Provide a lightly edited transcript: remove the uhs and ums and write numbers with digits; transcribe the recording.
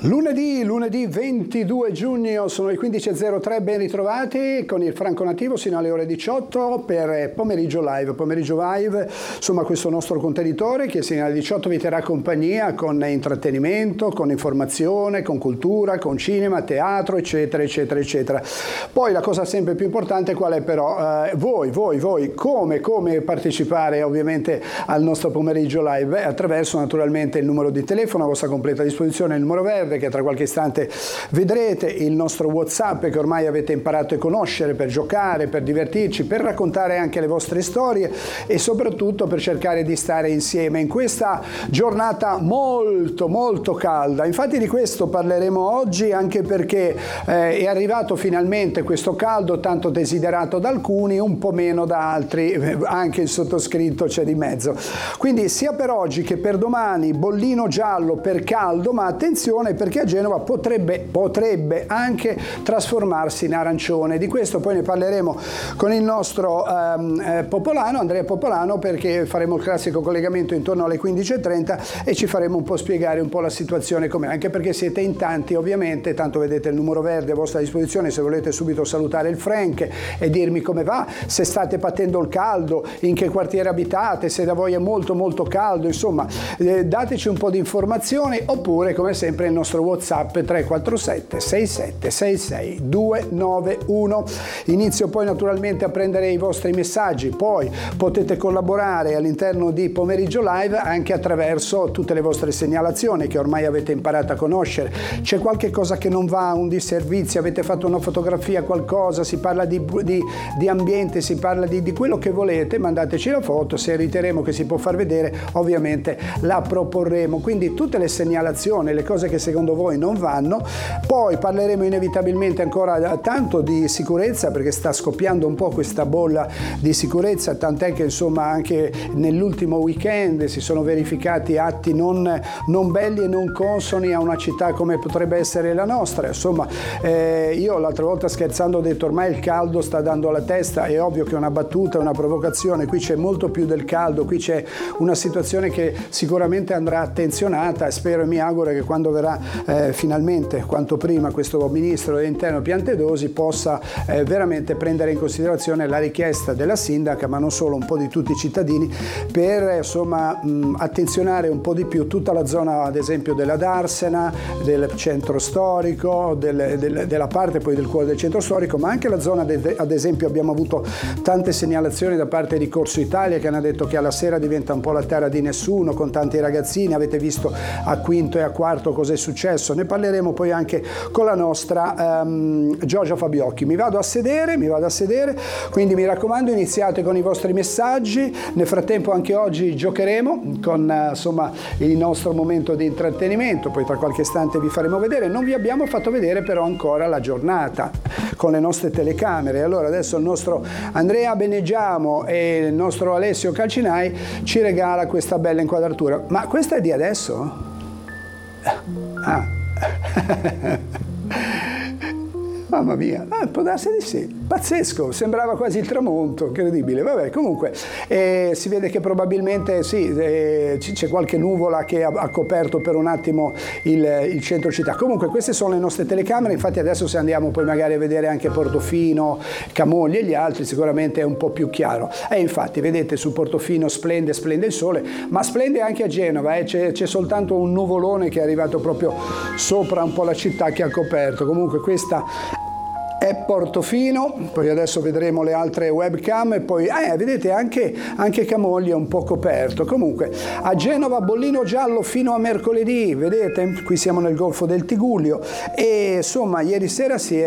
Lunedì 22 giugno, sono le 15.03, ben ritrovati con il Franco Nativo sino alle ore 18 per Pomeriggio Live, insomma questo nostro contenitore che sino alle 18 vi terrà compagnia con intrattenimento, con informazione, con cultura, con cinema, teatro, eccetera, eccetera, eccetera. Poi la cosa sempre più importante qual è però? Voi, come partecipare ovviamente al nostro Pomeriggio Live? Attraverso naturalmente il numero di telefono a vostra completa disposizione, il numero verde che tra qualche istante vedrete, il nostro WhatsApp che ormai avete imparato a conoscere per giocare, per divertirci, per raccontare anche le vostre storie e soprattutto per cercare di stare insieme in questa giornata molto calda. Infatti di questo parleremo oggi, anche perché è arrivato finalmente questo caldo tanto desiderato da alcuni, un po' meno da altri, anche il sottoscritto c'è di mezzo. Quindi sia per oggi che per domani bollino giallo per caldo, ma attenzione perché a Genova potrebbe anche trasformarsi in arancione. Di questo poi ne parleremo con il nostro Popolano, Andrea Popolano, perché faremo il classico collegamento intorno alle 15.30 e ci faremo un po' spiegare un po' la situazione com'è, anche perché siete in tanti ovviamente, tanto vedete il numero verde a vostra disposizione se volete subito salutare il Frank e dirmi come va, se state patendo il caldo, in che quartiere abitate, se da voi è molto caldo, insomma dateci un po' di informazioni, oppure come sempre il nostro WhatsApp 347 6766 291. Inizio poi naturalmente a prendere i vostri messaggi, poi potete collaborare all'interno di Pomeriggio Live anche attraverso tutte le vostre segnalazioni che ormai avete imparato a conoscere. C'è qualche cosa che non va, un disservizio, avete fatto una fotografia, qualcosa, si parla di ambiente, si parla di quello che volete, mandateci la foto, se riterremo che si può far vedere ovviamente la proporremo. Quindi tutte le segnalazioni, le cose che secondo voi non vanno. Poi parleremo inevitabilmente ancora tanto di sicurezza, perché sta scoppiando un po' questa bolla di sicurezza, tant'è che insomma anche nell'ultimo weekend si sono verificati atti non belli e non consoni a una città come potrebbe essere la nostra. Insomma io l'altra volta scherzando ho detto ormai il caldo sta dando alla testa, è ovvio che è una battuta, una provocazione, qui c'è molto più del caldo, qui c'è una situazione che sicuramente andrà attenzionata e spero e mi auguro che quando verrà finalmente quanto prima questo ministro dell'interno Piantedosi possa veramente prendere in considerazione la richiesta della sindaca, ma non solo, un po' di tutti i cittadini, per insomma attenzionare un po' di più tutta la zona ad esempio della Darsena, del centro storico, della parte poi del cuore del centro storico, ma anche la zona ad esempio abbiamo avuto tante segnalazioni da parte di Corso Italia che hanno detto che alla sera diventa un po' la terra di nessuno con tanti ragazzini, avete visto a quinto e a quarto cosa è successo. Ne parleremo poi anche con la nostra Giorgia Fabiocchi. Mi vado a sedere, quindi mi raccomando iniziate con i vostri messaggi. Nel frattempo anche oggi giocheremo con insomma il nostro momento di intrattenimento, poi tra qualche istante vi faremo vedere. Non vi abbiamo fatto vedere però ancora la giornata con le nostre telecamere, allora adesso il nostro Andrea Beneggiamo e il nostro Alessio Calcinai ci regala questa bella inquadratura. Ma questa è di adesso? Mamma mia, può darsi di sì, pazzesco, sembrava quasi il tramonto, incredibile. Vabbè, comunque si vede che probabilmente sì, c'è qualche nuvola che ha coperto per un attimo il centro città. Comunque queste sono le nostre telecamere, infatti adesso se andiamo poi magari a vedere anche Portofino, Camogli e gli altri sicuramente è un po' più chiaro. E infatti vedete su Portofino splende il sole, ma splende anche a Genova, c'è soltanto un nuvolone che è arrivato proprio sopra un po' la città che ha coperto. Comunque questa è Portofino, poi adesso vedremo le altre webcam e poi vedete anche Camogli è un po' coperto. Comunque a Genova bollino giallo fino a mercoledì, vedete? Qui siamo nel Golfo del Tigullio e insomma ieri sera si è